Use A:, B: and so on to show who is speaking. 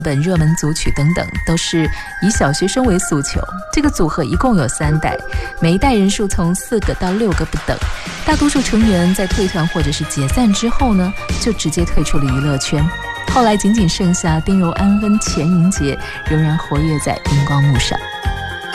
A: 本热门组曲等等，都是以小学生为诉求。这个组合一共有3代，每一代人数从4个到6个不等。大多数成员在退团或者是解散之后呢，就直接退出了娱乐圈。后来仅仅剩下丁柔安跟钱莹洁仍然活跃在荧光幕上。